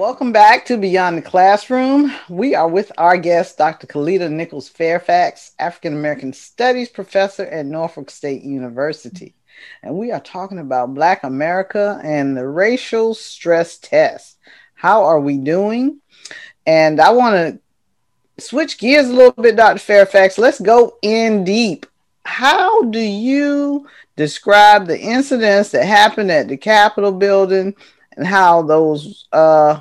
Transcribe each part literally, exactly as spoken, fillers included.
Welcome back to Beyond the Classroom. We are with our guest, Doctor Kaleta Nichols Fairfax, African American Studies professor at Norfolk State University. And we are talking about Black America and the racial stress test. How are we doing? And I want to switch gears a little bit, Doctor Fairfax. Let's go in deep. How do you describe the incidents that happened at the Capitol building and how those uh,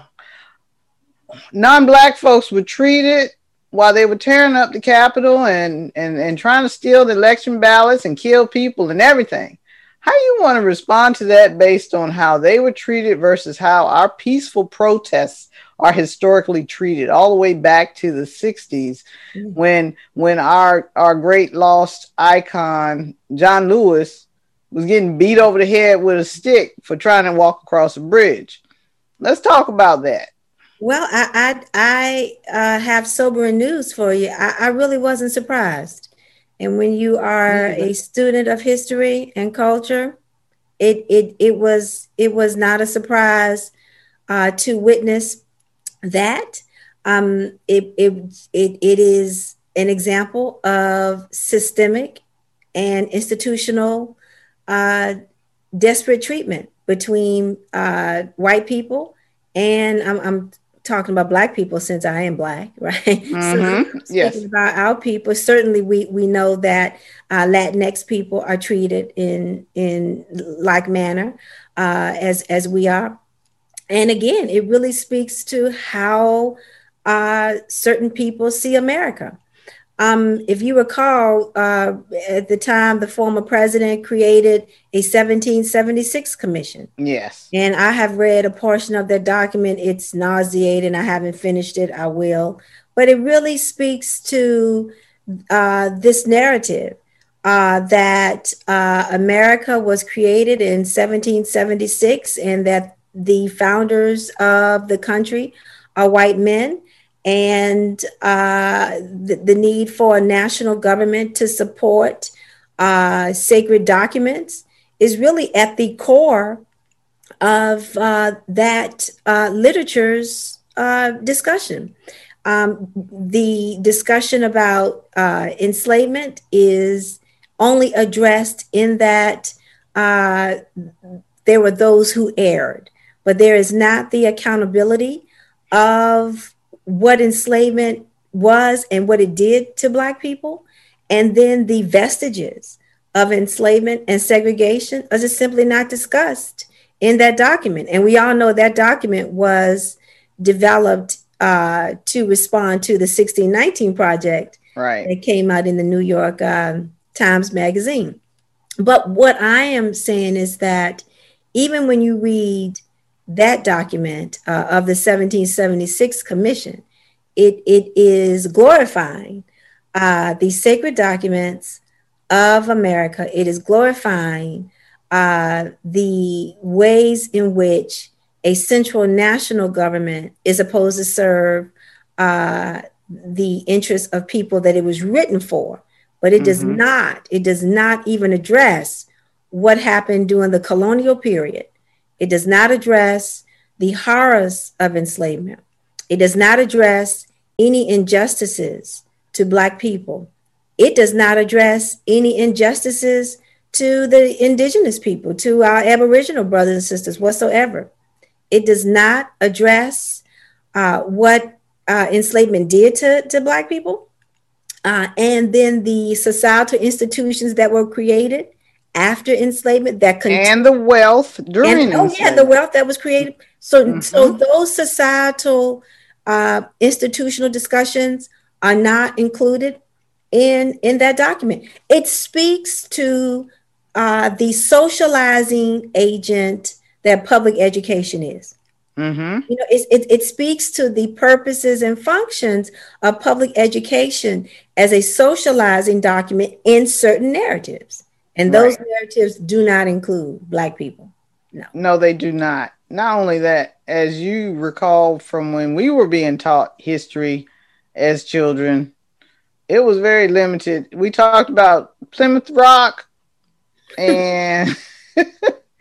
non-Black folks were treated while they were tearing up the Capitol and, and, and trying to steal the election ballots and kill people and everything? How do you want to respond to that based on how they were treated versus how our peaceful protests are historically treated all the way back to the sixties mm-hmm. when when our, our great lost icon, John Lewis, was getting beat over the head with a stick for trying to walk across a bridge. Let's talk about that. Well, I I, I uh, have sobering news for you. I, I really wasn't surprised. And when you are mm-hmm. a student of history and culture, it it it was it was not a surprise uh, to witness that. Um, it it it it is an example of systemic and institutional Uh, desperate treatment between uh, white people, and I'm, I'm talking about Black people since I am Black, right? Mm-hmm. So yes. speaking about our people, certainly we we know that uh, Latinx people are treated in in like manner uh, as as we are, and again, it really speaks to how uh, certain people see America. Um, if you recall, uh, at the time, the former president created a seventeen seventy-six commission. Yes. And I have read a portion of that document. It's nauseating. I haven't finished it. I will. But it really speaks to uh, this narrative uh, that uh, America was created in seventeen seventy-six and that the founders of the country are white men. And uh, the, the need for a national government to support uh, sacred documents is really at the core of uh, that uh, literature's uh, discussion. Um, the discussion about uh, enslavement is only addressed in that uh, there were those who erred, but there is not the accountability of what enslavement was and what it did to Black people. And then the vestiges of enslavement and segregation are just simply not discussed in that document. And we all know that document was developed uh, to respond to the sixteen nineteen Project right. that came out in the New York um, Times Magazine. But what I am saying is that even when you read that document uh, of the seventeen seventy-six Commission, it, it is glorifying uh, the sacred documents of America. It is glorifying uh, the ways in which a central national government is supposed to serve uh, the interests of people that it was written for. But it mm-hmm. does not, it does not even address what happened during the colonial period. It does not address the horrors of enslavement. It does not address any injustices to Black people. It does not address any injustices to the indigenous people, to our Aboriginal brothers and sisters whatsoever. It does not address uh, what uh, enslavement did to, to Black people. Uh, and then the societal institutions that were created after enslavement that continue. And the wealth during and, oh yeah, the wealth that was created. So, mm-hmm. so those societal uh, institutional discussions are not included in, in that document. It speaks to uh, the socializing agent that public education is. Mm-hmm. You know, it, it, it speaks to the purposes and functions of public education as a socializing document in certain narratives. And those right. narratives do not include Black people. No. No, they do not. Not only that, as you recall from when we were being taught history as children, it was very limited. We talked about Plymouth Rock and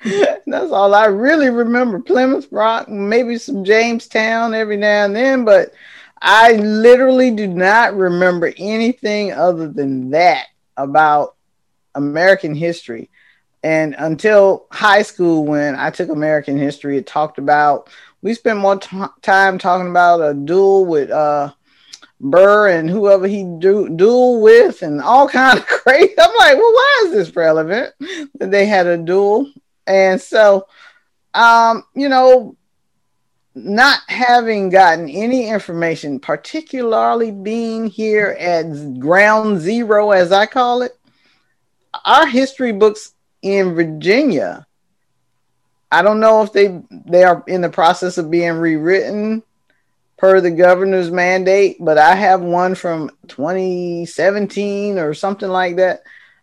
That's all I really remember. Plymouth Rock, maybe some Jamestown every now and then, but I literally do not remember anything other than that about American history. And until high school, when I took American history, it talked about, we spent more t- time talking about a duel with uh, Burr and whoever he du- duel with and all kind of crazy. I'm like, well, why is this relevant that they had a duel? And so, um, you know, not having gotten any information, particularly being here at ground zero, as I call it, our history books in Virginia, I don't know if they they are in the process of being rewritten per the governor's mandate, but I have one from twenty seventeen or something like that.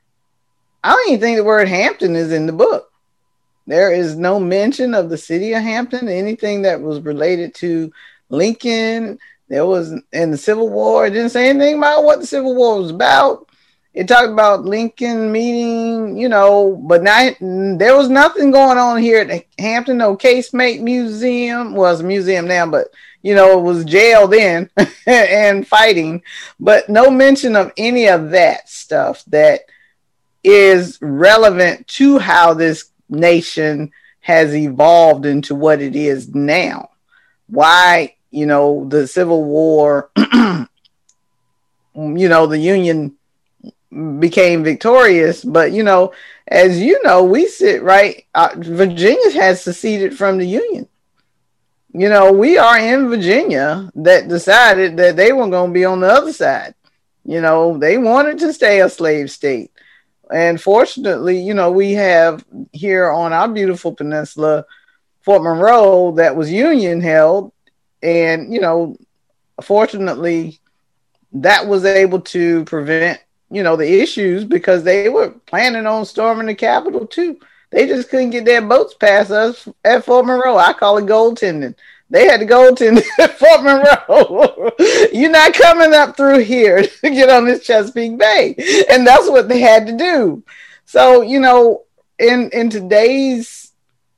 I don't even think the word Hampton is in the book. There is no mention of the city of Hampton, anything that was related to Lincoln. There was in the Civil War. It didn't say anything about what the Civil War was about. It talked about Lincoln meeting, you know, but not, there was nothing going on here at Hampton. No Casemate Museum. Well, it's a museum now, but, you know, it was jail then and fighting. But no mention of any of that stuff that is relevant to how this nation has evolved into what it is now. Why, you know, the Civil War, you know, the Union became victorious, but you know, as you know, we sit right, uh, Virginia has seceded from the Union. You know, we are in Virginia that decided that they were going to be on the other side. You know, they wanted to stay a slave state. And fortunately, you know, we have here on our beautiful peninsula, Fort Monroe, that was Union held. And, you know, fortunately, that was able to prevent, you know, the issues because they were planning on storming the Capitol too. They just couldn't get their boats past us at Fort Monroe. I call it goaltending. They had to goaltend at Fort Monroe. You're not coming up through here to get on this Chesapeake Bay. And that's what they had to do. So, you know, in, in today's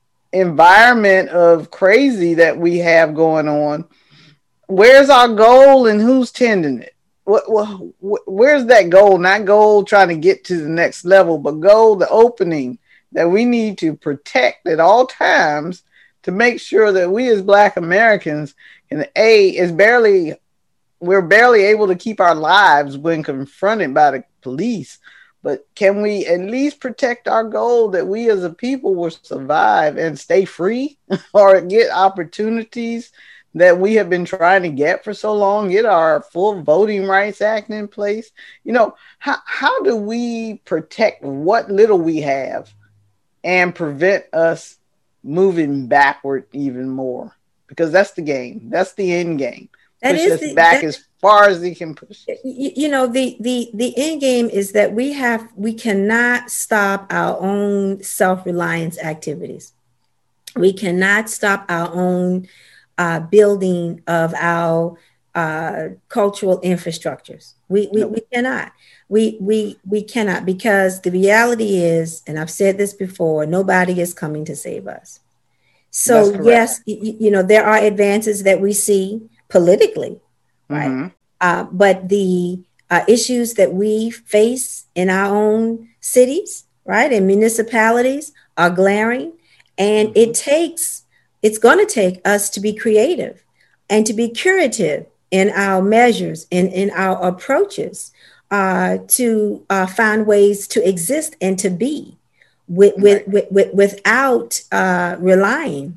environment of crazy that we have going on, where's our goal and who's tending it? What, what, where's that goal? Not goal trying to get to the next level, but goal, the opening that we need to protect at all times to make sure that we as Black Americans can, A, is barely, we're barely able to keep our lives when confronted by the police, but can we at least protect our goal that we as a people will survive and stay free or get opportunities that we have been trying to get for so long, get our full Voting Rights Act in place? You know, how, how do we protect what little we have and prevent us moving backward even more? Because that's the game. That's the end game. That push is us the, back that, as far as he can push. You, you know, the, the, the end game is that we have, we cannot stop our own self-reliance activities. We cannot stop our own uh, building of our uh, cultural infrastructures. We, we, nope. we cannot. We, we, we cannot, because the reality is, and I've said this before, nobody is coming to save us. So yes, you, you know, there are advances that we see politically, right? Mm-hmm. Uh, but the uh, issues that we face in our own cities, right, and municipalities are glaring. And mm-hmm. it takes, it's going to take us to be creative and to be curative in our measures and in our approaches uh, to uh, find ways to exist and to be with, with, with, with, without uh, relying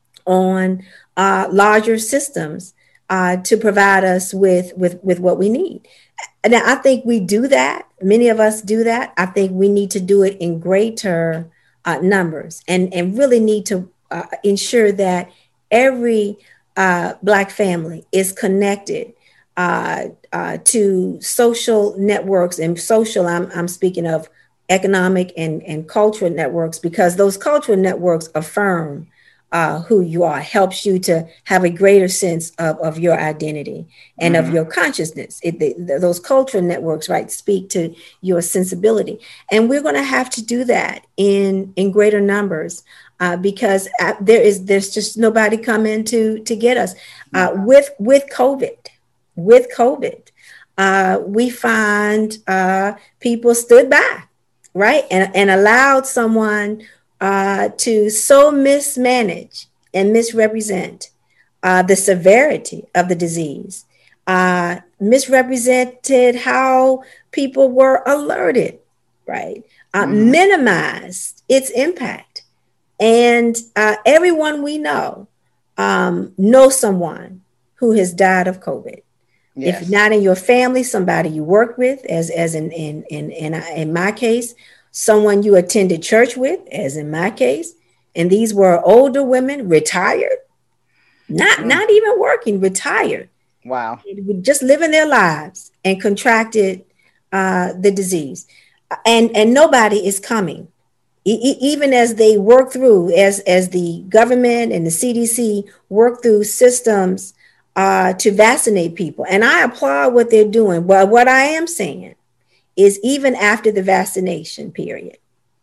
on uh, larger systems uh, to provide us with, with, with what we need. And I think we do that. Many of us do that. I think we need to do it in greater uh, numbers and, and really need to uh, ensure that every uh, Black family is connected uh, uh, to social networks. And social, I'm, I'm speaking of economic and, and cultural networks, because those cultural networks affirm uh, who you are, helps you to have a greater sense of, of your identity and mm-hmm. of your consciousness. It, the, the, those cultural networks, right, speak to your sensibility. And we're going to have to do that in, in greater numbers uh, because uh, there is there's just nobody coming to, to get us. Uh, mm-hmm. With, with COVID, with COVID, uh, we find uh, people stood by, right, and, and allowed someone Uh, to so mismanage and misrepresent uh, the severity of the disease, uh, misrepresented how people were alerted, right? Uh, mm-hmm. Minimized its impact. And uh, everyone we know um, knows someone who has died of COVID. Yes. If not in your family, somebody you work with, as, as in, in, in, in, in my case, someone you attended church with, as in my case, and these were older women, retired, not mm. not even working, retired. Wow. Just living their lives and contracted uh, the disease. And, and nobody is coming. E- even as they work through, as, as the government and the C D C work through systems uh, to vaccinate people. And I applaud what they're doing. But what I am saying is even after the vaccination period,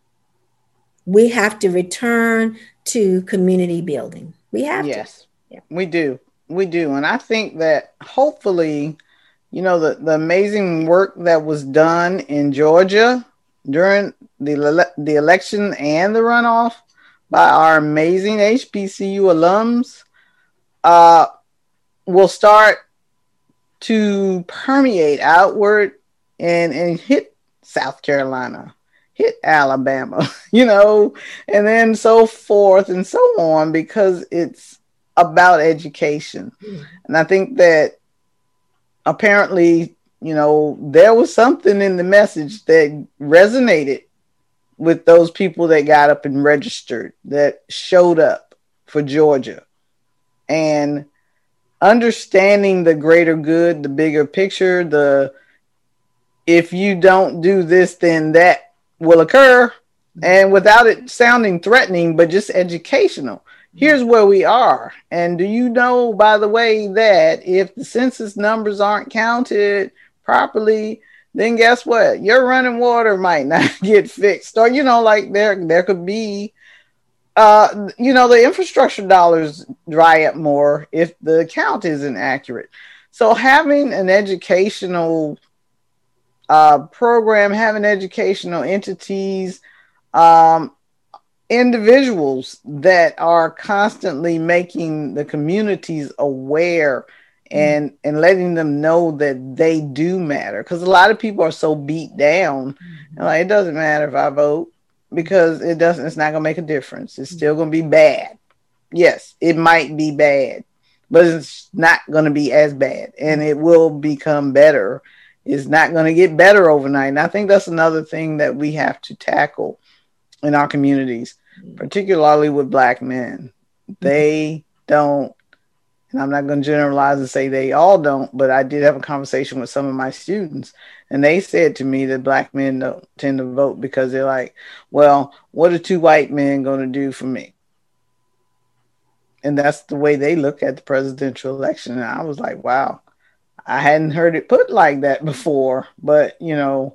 we have to return to community building. We have yes, to. Yes, yeah. we do. We do. And I think that hopefully, you know, the, the amazing work that was done in Georgia during the, the election and the runoff by our amazing H B C U alums uh, will start to permeate outward and, and hit South Carolina, hit Alabama, you know, and then so forth and so on, because it's about education. Mm. And I think that apparently, you know, there was something in the message that resonated with those people that got up and registered, that showed up for Georgia. And understanding the greater good, the bigger picture, the if you don't do this, then that will occur. And without it sounding threatening, but just educational. Here's where we are. And do you know, by the way, that if the census numbers aren't counted properly, then guess what? Your running water might not get fixed. Or, you know, like there, there could be, uh, you know, the infrastructure dollars dry up more if the count isn't accurate. So having an educational uh, program, having educational entities, um, individuals that are constantly making the communities aware and, mm-hmm. and letting them know that they do matter. Because a lot of people are so beat down. Mm-hmm. Like, it doesn't matter if I vote because it doesn't, it's not going to make a difference. It's still going to be bad. Yes, it might be bad, but it's not going to be as bad, and it will become better. It's not going to get better overnight. And I think that's another thing that we have to tackle in our communities, particularly with Black men. They don't, and I'm not going to generalize and say they all don't, but I did have a conversation with some of my students, and they said to me that Black men don't tend to vote because they're like, well, what are two white men going to do for me? And that's the way they look at the presidential election. And I was like, wow, I hadn't heard it put like that before, but, you know,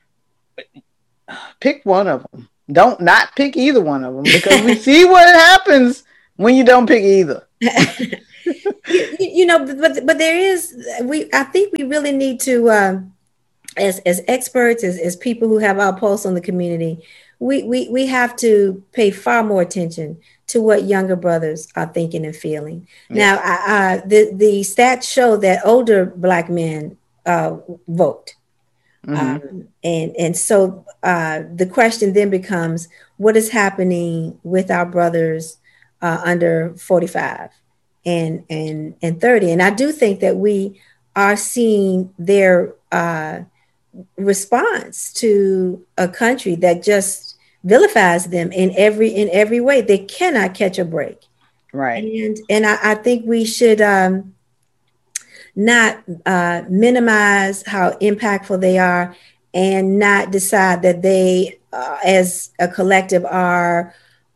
pick one of them. Don't not pick either one of them, because we see what happens when you don't pick either. you, you know, but but there is, we I think we really need to, um, as as experts, as, as people who have our pulse on the community, we, we we have to pay far more attention to what younger brothers are thinking and feeling. Yes. Now, I, I, the the stats show that older Black men uh, vote. Mm-hmm. Um, and and so uh, the question then becomes, what is happening with our brothers uh, under forty-five and and and thirty? And I do think that we are seeing their uh, response to a country that just vilifies them in every in every way. They cannot catch a break, right? And and I, I think we should. Um, not uh, minimize how impactful they are, and not decide that they, uh, as a collective, are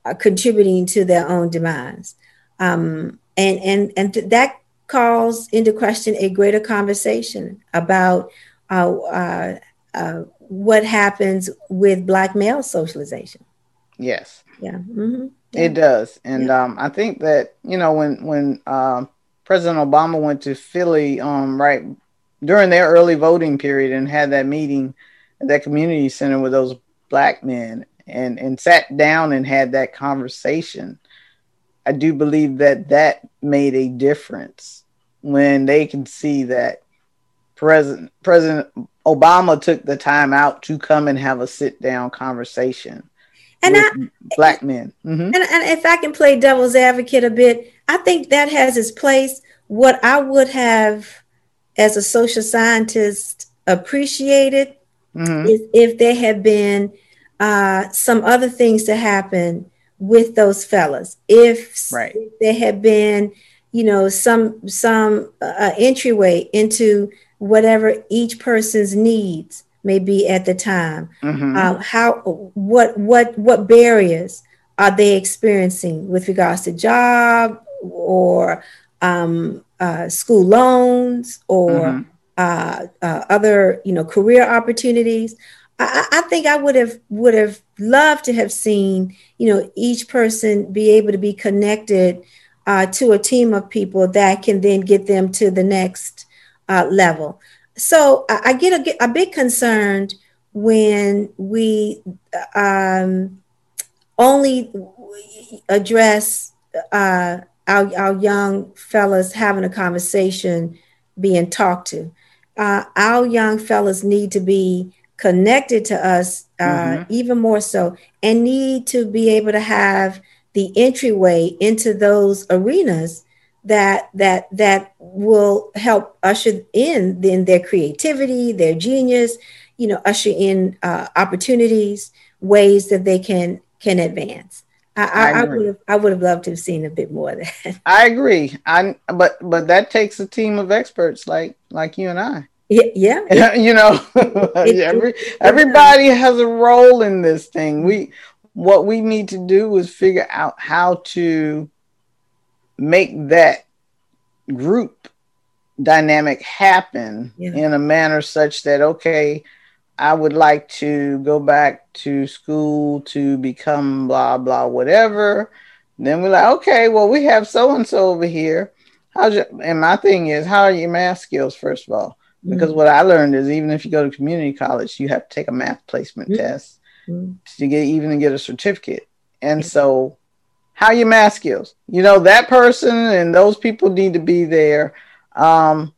uh, contributing to their own demise. Um, and and, and th- that calls into question a greater conversation about uh, uh, uh, what happens with Black male socialization. Yes. Yeah. Mm-hmm. Yeah. It does. And Yeah. um, I think that, you know, when, when um, President Obama went to Philly, um, right during their early voting period and had that meeting at that community center with those Black men and, and sat down and had that conversation, I do believe that that made a difference when they can see that President President Obama took the time out to come and have a sit down conversation And with I, Black men. Mm-hmm. and, and if I can play devil's advocate a bit, I think that has its place. What I would have, as a social scientist, appreciated Mm-hmm. is if there had been uh, some other things to happen with those fellas. If, Right. if there had been, you know, some some uh, entryway into whatever each person's needs may be at the time. Mm-hmm. Um, how what what what barriers are they experiencing with regards to job or um, uh, school loans or Mm-hmm. uh, uh, other you know career opportunities? I, I think I would have would have loved to have seen you know each person be able to be connected uh, to a team of people that can then get them to the next uh, level. So I, I get a, a bit concerned when we um, only address uh, our, our young fellas having a conversation, being talked to. Uh, our young fellas need to be connected to us uh, Mm-hmm. even more so, and need to be able to have the entryway into those arenas that that that will help usher in then their creativity, their genius, you know, usher in uh, opportunities, ways that they can can advance. I, I, I would have I would have loved to have seen a bit more of that. I agree. I but but that takes a team of experts like like you and I. Yeah, yeah. You know, It, every it, everybody has a role in this thing. We what we need to do is figure out how to make that group dynamic happen yeah. in a manner such that, okay, I would like to go back to school to become blah blah whatever. Then we're like, okay, well, we have so and so over here. How's your, and my thing is, how are your math skills, first of all? Because Mm-hmm. what I learned is, even if you go to community college, you have to take a math placement Mm-hmm. test Mm-hmm. to get even to get a certificate. And so, how are your math skills? You know, that person and those people need to be there. Um,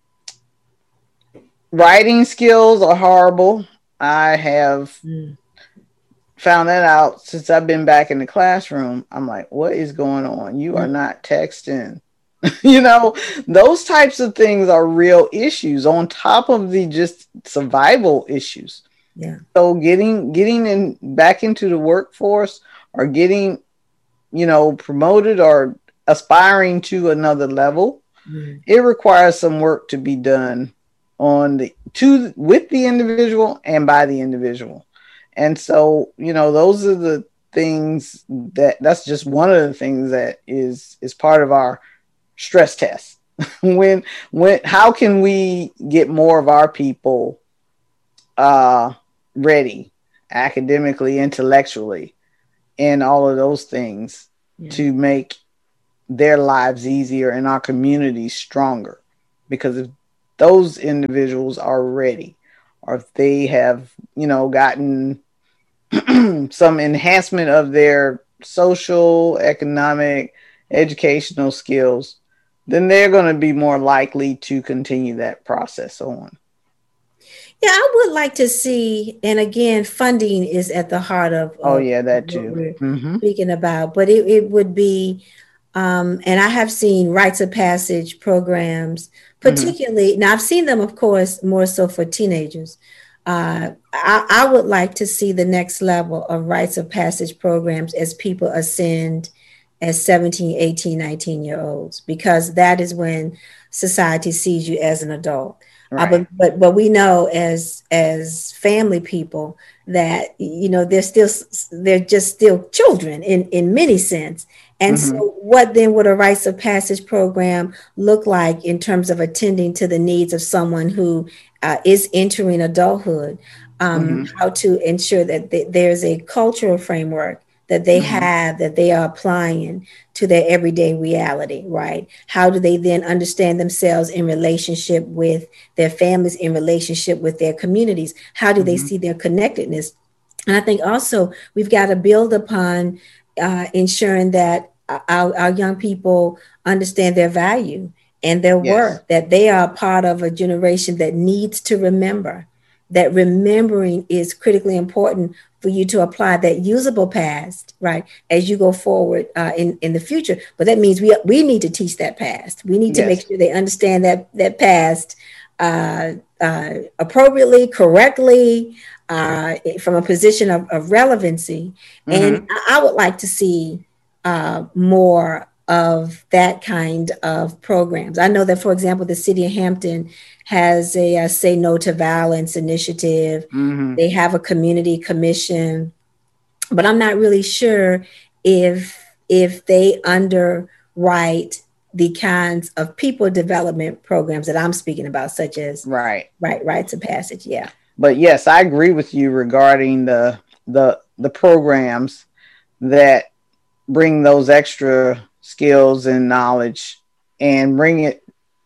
writing skills are horrible. I have Mm-hmm. found that out since I've been back in the classroom. I'm like, what is going on? You are not texting. You know, those types of things are real issues on top of the just survival issues. Yeah. So getting getting in back into the workforce or getting, you know, promoted or aspiring to another level, Mm-hmm. it requires some work to be done on the to with the individual and by the individual. And so, you know, those are the things that that's just one of the things that is is part of our stress test. when when how can we get more of our people uh ready academically, intellectually, and all of those things Yeah. to make their lives easier and our communities stronger? Because if those individuals are ready, or if they have, you know, gotten some enhancement of their social, economic, educational skills, then they're going to be more likely to continue that process on. Yeah, I would like to see, and again, funding is at the heart of, Oh, of yeah, that what too. we're Mm-hmm. speaking about, but it, it would be, um, and I have seen rites of passage programs, particularly, mm-hmm. now I've seen them, of course, more so for teenagers. Uh, I, I would like to see the next level of rites of passage programs as people ascend as seventeen, eighteen, nineteen year olds, because that is when society sees you as an adult. Uh, Right. but, but but we know as as family people that, you know, they're still they're just still children in in many sense. And Mm-hmm. so what then would a rites of passage program look like in terms of attending to the needs of someone who uh, is entering adulthood? Um, Mm-hmm. how to ensure that th- there's a cultural framework that they Mm-hmm. have, that they are applying to their everyday reality, right? How do they then understand themselves in relationship with their families, in relationship with their communities? How do they Mm-hmm. see their connectedness? And I think also we've got to build upon uh, ensuring that our, our young people understand their value and their Yes. worth, that they are part of a generation that needs to remember, that remembering is critically important for you to apply that usable past, right, as you go forward uh, in, in the future. But that means we, we need to teach that past. We need to make Yes. sure they understand that, that past uh, uh, appropriately, correctly, uh, from a position of, of relevancy. Mm-hmm. And I would like to see uh, more of that kind of programs. I know that, for example, the city of Hampton has a, uh Say No to Violence initiative. Mm-hmm. They have a community commission, but I'm not really sure if if they underwrite the kinds of people development programs that I'm speaking about, such as Right. right rites of passage. Yeah. But yes, I agree with you regarding the the the programs that bring those extra skills and knowledge and bring it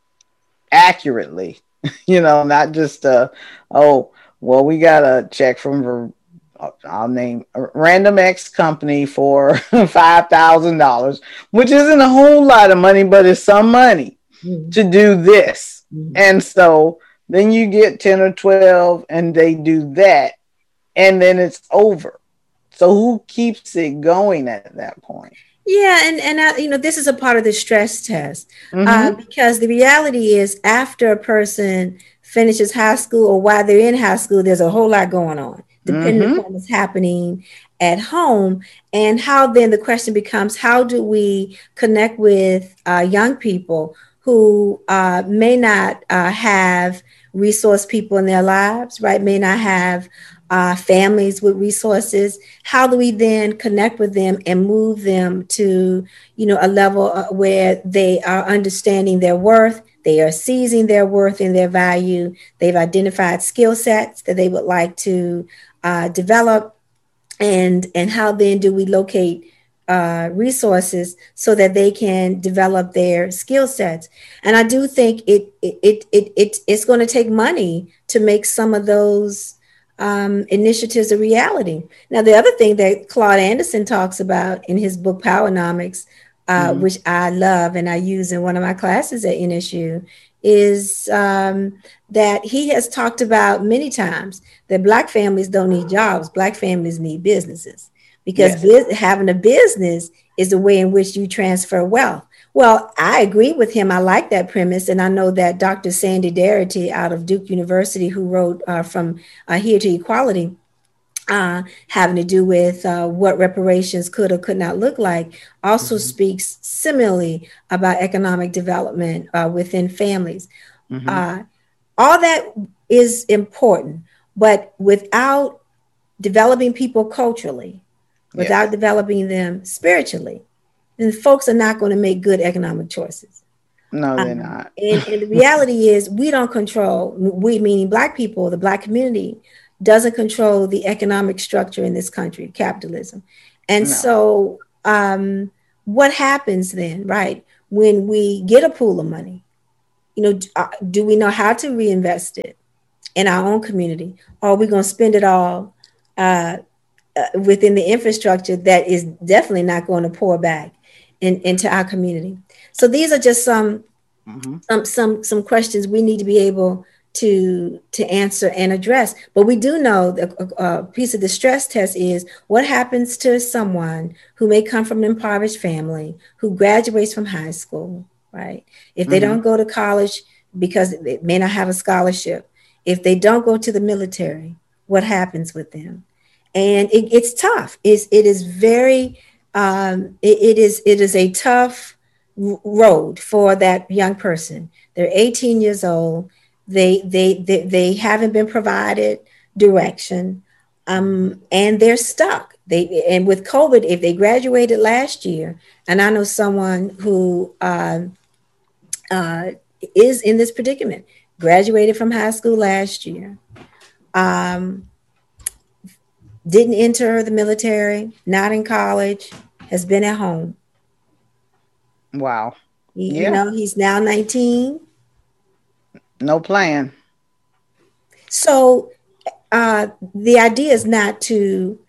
accurately. You know, not just uh oh, well, we got a check from, I'll name a Random X company for five thousand dollars, which isn't a whole lot of money, but it's some money Mm-hmm. to do this. Mm-hmm. And so then you get ten or twelve and they do that, and then it's over. So who keeps it going at that point? Yeah, and and uh, you know, this is a part of the stress test, uh, Mm-hmm. because the reality is, after a person finishes high school or while they're in high school, there's a whole lot going on, depending Mm-hmm. upon what's happening at home, and how then the question becomes, how do we connect with uh, young people who uh, may not uh, have resource people in their lives, right? May not have uh, families with resources. How do we then connect with them and move them to, you know, a level where they are understanding their worth, they are seizing their worth and their value, they've identified skill sets that they would like to uh, develop, and and how then do we locate uh, resources so that they can develop their skill sets? And I do think it it it, it, it it's going to take money to make some of those um, initiatives a reality. Now, the other thing that Claude Anderson talks about in his book Powernomics, uh, Mm-hmm. which I love and I use in one of my classes at N S U, is um, that he has talked about many times that Black families don't need jobs. Black families need businesses, because Yes. bu- having a business is a way in which you transfer wealth. Well, I agree with him. I like that premise. And I know that Doctor Sandy Darity out of Duke University, who wrote uh, From uh, Here to Equality, uh, having to do with uh, what reparations could or could not look like, also Mm-hmm. speaks similarly about economic development uh, within families. Mm-hmm. Uh, all that is important, but without developing people culturally, without Yes. developing them spiritually, then folks are not going to make good economic choices. No, they're Um, not. and, and the reality is, we don't control, we meaning Black people, the Black community, doesn't control the economic structure in this country, capitalism. And No. so um, what happens then, right, when we get a pool of money? You know, do, uh, do we know how to reinvest it in our own community? Or are we going to spend it all uh, uh, within the infrastructure that is definitely not going to pour back in, into our community? So these are just some Mm-hmm. some some some questions we need to be able to to answer and address. But we do know that a, a piece of the stress test is what happens to someone who may come from an impoverished family, who graduates from high school, right? If they Mm-hmm. don't go to college because they may not have a scholarship, if they don't go to the military, what happens with them? And it, it's tough. It's, it is very um, it, it is it is a tough road for that young person. They're eighteen years old. They they they, they haven't been provided direction, um, and they're stuck. They and with COVID, if they graduated last year, and I know someone who uh, uh, is in this predicament, graduated from high school last year, um, didn't enter the military, not in college, has been at home. Wow. He, yeah. You know, he's now nineteen. No plan. So uh, the idea is not to,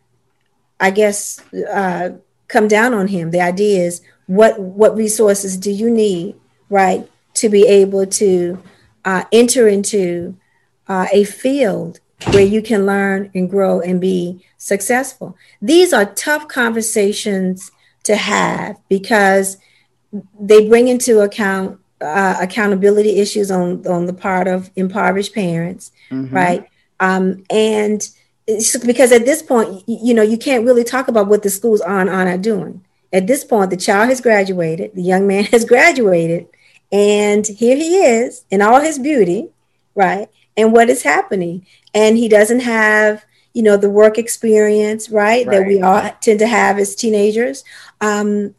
I guess, uh, come down on him. The idea is what what resources do you need, right, to be able to uh, enter into uh, a field where you can learn and grow and be successful. These are tough conversations to have because they bring into account uh, accountability issues on, on the part of impoverished parents, mm-hmm. right? Um, and it's because at this point, you, you know, you can't really talk about what the schools are and are not doing. At this point, the child has graduated, the young man has graduated, and here he is in all his beauty, right? And what is happening? And he doesn't have, you know, the work experience, right, right. that we all tend to have as teenagers. Um,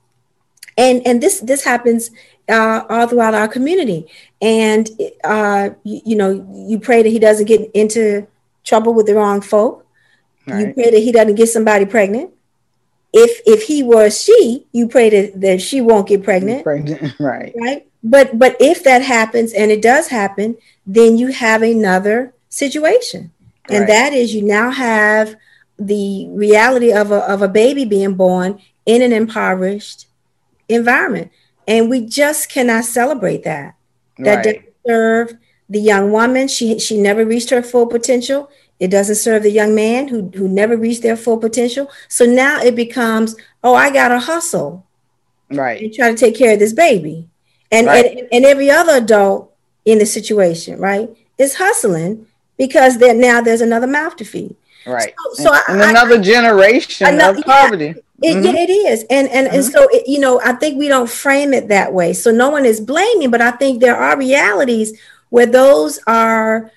and and this this happens uh, all throughout our community. And, uh, you, you know, you pray that he doesn't get into trouble with the wrong folk. Right. You pray that he doesn't get somebody pregnant. If if he were she, you pray that, that she won't get pregnant. Pregnant, right. Right. But but if that happens, and it does happen, then you have another situation. And right. that is you now have the reality of a of a baby being born in an impoverished environment. And we just cannot celebrate that. That right. doesn't serve the young woman. She she never reached her full potential. It doesn't serve the young man who, who never reached their full potential. So now it becomes, oh, I got to hustle. Right. And try to take care of this baby. And, right. and and every other adult in the situation, right, is hustling because there now there's another mouth to feed. Right. So, so and, I, and another I, generation another, of poverty. Yeah, it, mm-hmm. yeah, it is. And and, mm-hmm. and so, it, you know, I think we don't frame it that way. So no one is blaming, but I think there are realities where those are,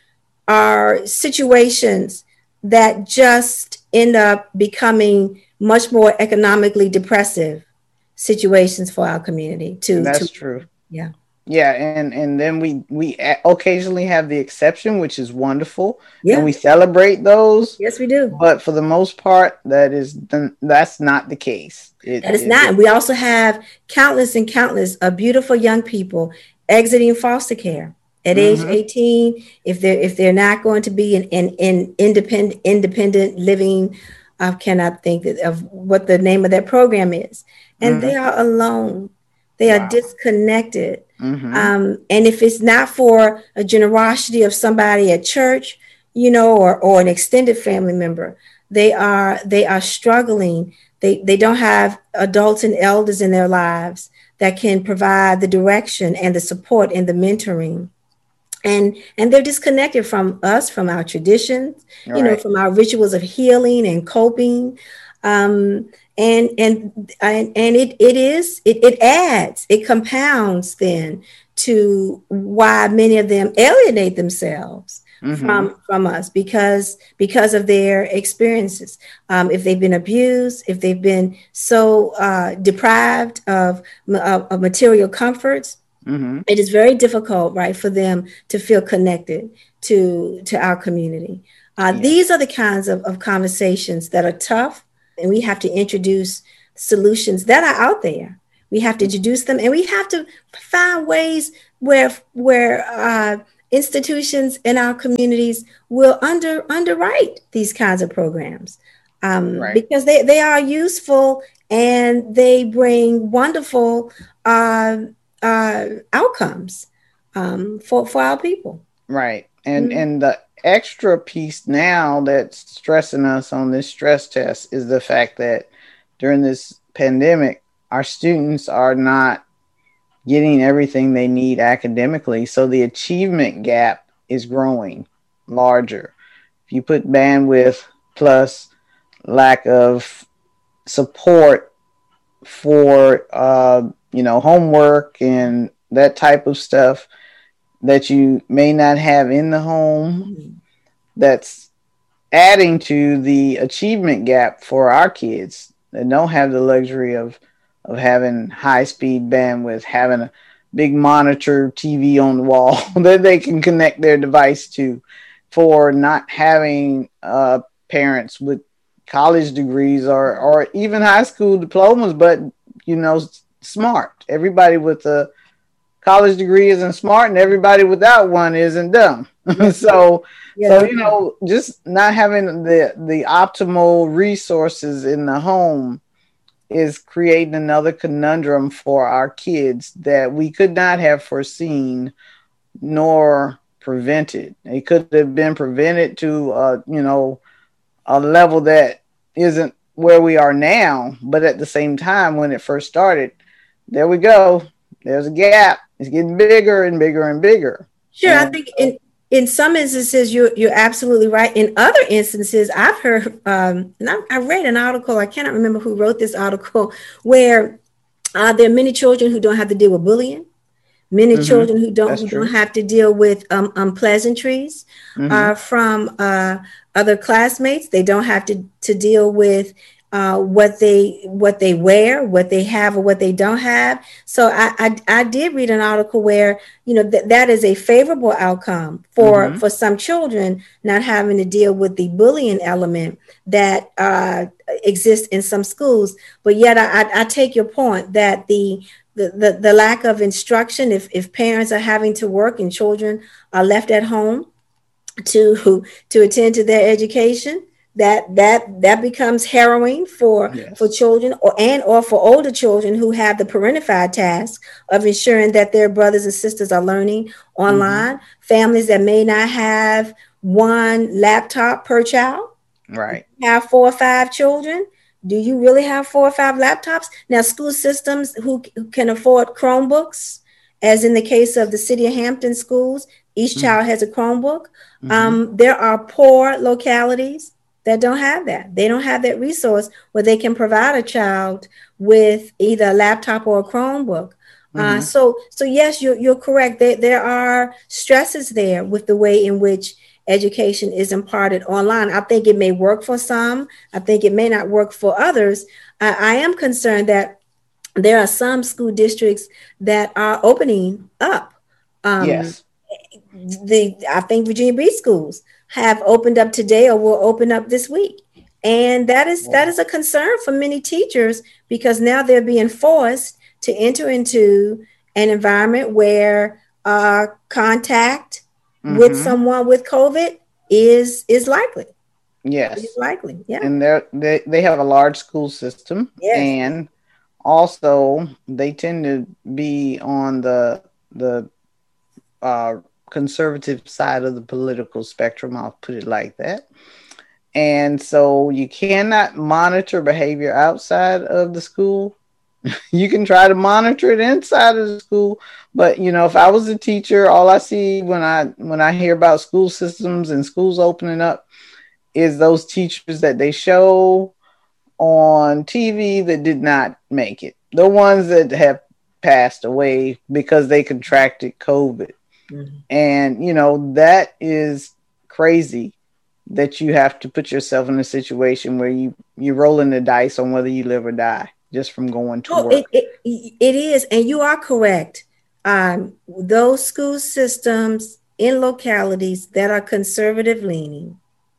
are situations that just end up becoming much more economically depressive situations for our community. To, That's to, true. Yeah. Yeah, and and then we we occasionally have the exception, which is wonderful, yeah. and we celebrate those. Yes, we do. But for the most part, that is that's not the case. It, that is it, not. It, we also have countless and countless of beautiful young people exiting foster care at mm-hmm. age eighteen. If they're if they're not going to be in in, in independent independent living, I cannot think of what the name of that program is, and mm-hmm. they are alone. They wow. are disconnected. Mm-hmm. Um, and if it's not for a generosity of somebody at church, you know, or, or an extended family member, they are they are struggling. They they don't have adults and elders in their lives that can provide the direction and the support and the mentoring. And and they're disconnected from us, from our traditions, right. you know, from our rituals of healing and coping. Um, And and and, and it, it is, it, it adds, it compounds then to why many of them alienate themselves mm-hmm. from, from us because, because of their experiences. Um, if they've been abused, if they've been so uh, deprived of, of, of material comforts, mm-hmm. it is very difficult, right, for them to feel connected to, to our community. Uh, yeah. These are the kinds of, of conversations that are tough. And we have to introduce solutions that are out there. We have to introduce them, and we have to find ways where where uh, institutions in our communities will under underwrite these kinds of programs um, right. because they, they are useful and they bring wonderful uh, uh, outcomes um, for for our people. Right, and mm-hmm. and the extra piece now that's stressing us on this stress test is the fact that during this pandemic, our students are not getting everything they need academically. So the achievement gap is growing larger. If you put bandwidth plus lack of support for, uh, you know, homework and that type of stuff that you may not have in the home. Mm-hmm. That's adding to the achievement gap for our kids that don't have the luxury of of having high speed bandwidth, having a big monitor T V on the wall that they can connect their device to, for not having uh, parents with college degrees or or even high school diplomas, but you know, smart. Everybody with a college degree isn't smart, and everybody without one isn't dumb. so yeah. so you know, just not having the the optimal resources in the home is creating another conundrum for our kids that we could not have foreseen nor prevented. It could have been prevented to uh, you know, a level that isn't where we are now, but at the same time, when it first started, there we go. There's a gap. It's getting bigger and bigger and bigger. Sure, and I think in, in some instances you're you're absolutely right. In other instances, I've heard, um, and I, I read an article. I cannot remember who wrote this article, where uh, there are many children who don't have to deal with bullying. Many mm-hmm. children who don't who don't have to deal with um, unpleasantries mm-hmm. uh, from uh, other classmates. They don't have to to deal with uh, what they what they wear, what they have, or what they don't have. So I I, I did read an article where, you know, that that is a favorable outcome for mm-hmm. for some children, not having to deal with the bullying element that uh, exists in some schools. But yet I, I, I take your point that the The, the, the lack of instruction, if, if parents are having to work and children are left at home to to attend to their education, that that that becomes harrowing for yes. for children or and or for older children who have the parentified task of ensuring that their brothers and sisters are learning online. Mm-hmm. Families that may not have one laptop per child, right? Have four or five children. Do you really have four or five laptops? Now, school systems who, who can afford Chromebooks, as in the case of the City of Hampton schools, each mm-hmm. child has a Chromebook. Mm-hmm. Um, there are poor localities that don't have that. They don't have that resource where they can provide a child with either a laptop or a Chromebook. Mm-hmm. Uh, so, so yes, you're, you're correct. There, there are stresses there with the way in which education is imparted online. I think it may work for some. I think it may not work for others. I, I am concerned that there are some school districts that are opening up. Um, yes. The I think Virginia Beach schools have opened up today or will open up this week. And that is wow. that is a concern for many teachers, because now they're being forced to enter into an environment where uh, contact Mm-hmm. with someone with COVID is is likely. Yes, it's likely. Yeah, and they they they have a large school system, yes. and also they tend to be on the the uh, conservative side of the political spectrum. I'll put it like that. And so you cannot monitor behavior outside of the school. You can try to monitor it inside of the school, but you know, if I was a teacher, all I see when I when I hear about school systems and schools opening up is those teachers that they show on T V that did not make it, the ones that have passed away because they contracted COVID. Mm-hmm. And you know, that is crazy that you have to put yourself in a situation where you you're rolling the dice on whether you live or die just from going to oh, work. It, it, it is. And you are correct. Um, those school systems in localities that are conservative leaning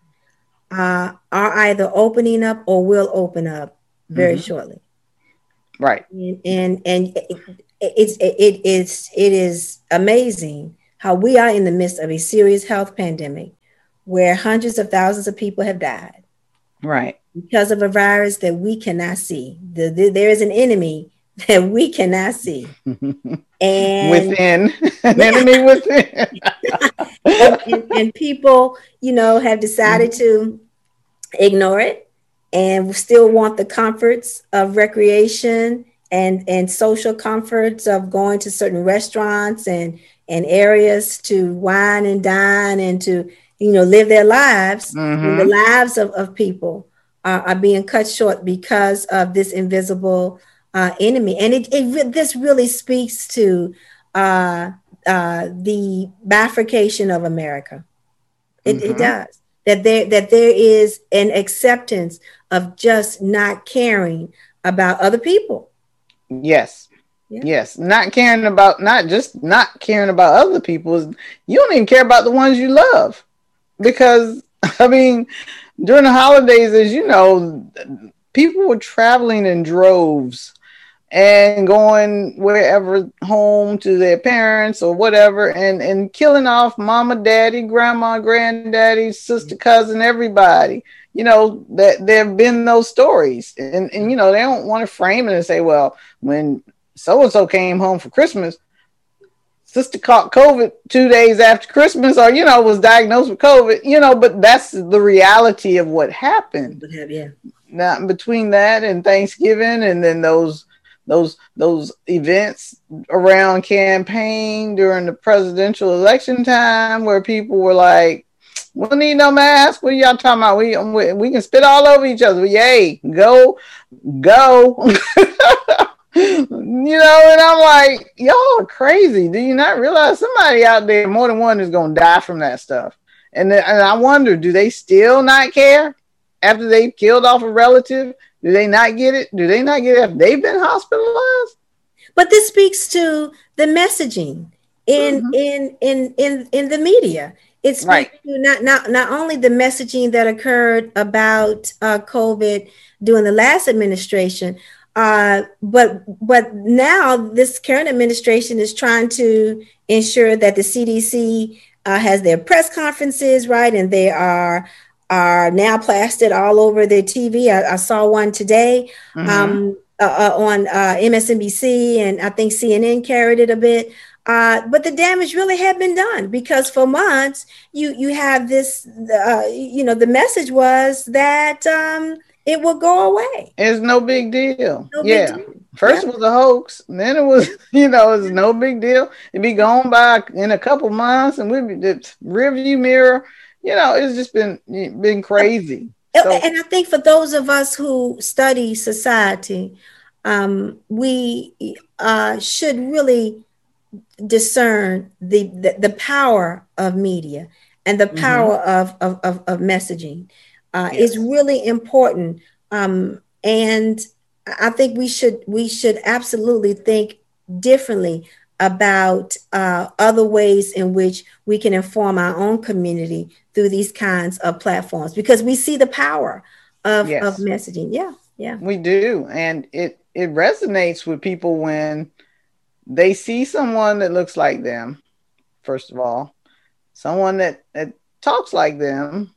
uh, are either opening up or will open up very mm-hmm. shortly. Right. And, and, and it, it's, it, it, it's, it is amazing how we are in the midst of a serious health pandemic where hundreds of thousands of people have died. Right. Because of a virus that we cannot see. The, the, there is an enemy that we cannot see. And within, an enemy within. and, and, and people, you know, have decided to ignore it and still want the comforts of recreation and, and social comforts of going to certain restaurants and, and areas to wine and dine and to, you know, live their lives. Mm-hmm. And the lives of, of people are, are being cut short because of this invisible uh, enemy. And it, it this really speaks to uh, uh, the bifurcation of America. It, mm-hmm. it does. That there that there is an acceptance of just not caring about other people. Yes. Yeah. Yes. Not caring about, not just not caring about other people. You don't even care about the ones you love. Because, I mean, during the holidays, as you know, people were traveling in droves and going wherever, home to their parents or whatever, and, and killing off mama, daddy, grandma, granddaddy, sister, cousin, everybody. You know, that there have been those stories. And, and, you know, they don't want to frame it and say, well, when so-and-so came home for Christmas, sister caught COVID two days after Christmas, or, you know, was diagnosed with COVID, you know, but that's the reality of what happened. Yeah. Now, between that and Thanksgiving, and then those those those events around campaign during the presidential election time where people were like, we don't need no mask. What are y'all talking about? We, we, we can spit all over each other. Yay, go, go. You know, and I'm like, y'all are crazy. Do you not realize somebody out there, more than one, is going to die from that stuff? And, then, and I wonder, do they still not care after they've killed off a relative? Do they not get it? Do they not get it if they've been hospitalized? But this speaks to the messaging in mm-hmm. in, in in in the media. It speaks right. to not, not not only the messaging that occurred about uh, COVID during the last administration, uh, but but now this current administration is trying to ensure that the C D C uh, has their press conferences, right, and they are are now plastered all over their T V. I, I saw one today mm-hmm. um, uh, uh, on uh, M S N B C, and I think C N N carried it a bit. Uh, but the damage really had been done, because for months you you have this, uh, you know, the message was that um, it will go away. It's no big deal. No yeah. Big deal. First yeah. it was a hoax, and then it was, you know, it's no big deal. It'd be gone by in a couple months, and we'd be the rearview mirror. You know, it's just been been crazy. So, and I think for those of us who study society, um, we uh, should really discern the, the the power of media and the power mm-hmm. of, of, of of messaging uh, yes. is really important. Um, and I think we should we should absolutely think differently about uh, other ways in which we can inform our own community through these kinds of platforms, because we see the power of, yes. of messaging. Yeah, yeah, we do, and it it resonates with people when they see someone that looks like them. First of all, someone that, that talks like them,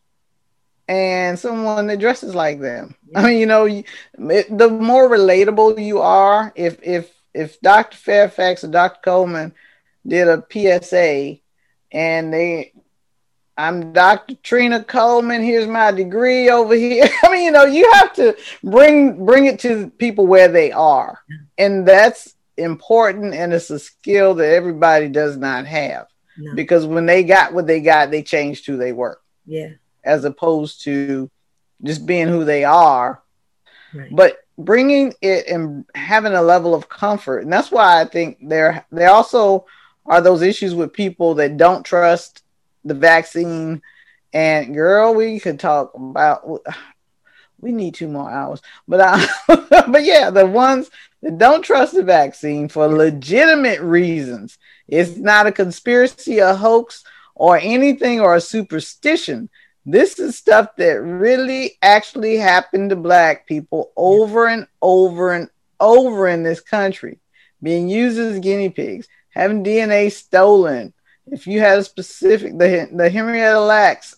and someone that dresses like them. Yeah. I mean, you know, it, the more relatable you are, if if if Doctor Fairfax or Doctor Coleman did a P S A and they, I'm Doctor Trina Coleman, here's my degree over here. I mean, you know, you have to bring bring it to people where they are. And that's important, and it's a skill that everybody does not have. No. Because when they got what they got, they changed who they were. Yeah. As opposed to just being who they are. Right. But bringing it and having a level of comfort. And that's why I think there, there also are those issues with people that don't trust the vaccine. And girl, we could talk about, we need two more hours, but, I, but yeah, the ones that don't trust the vaccine for legitimate reasons. It's not a conspiracy, a hoax, or anything, or a superstition. This is stuff that really actually happened to Black people over and over and over in this country, being used as guinea pigs, having D N A stolen. If you had a specific, the, the Henrietta Lacks